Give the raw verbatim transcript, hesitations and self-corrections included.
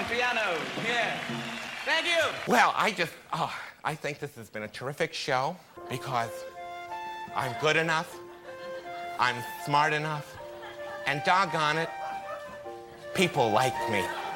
piano. Yeah. Thank you. Well, I just, oh, I think this has been a terrific show because I'm good enough, I'm smart enough, and doggone it, people like me.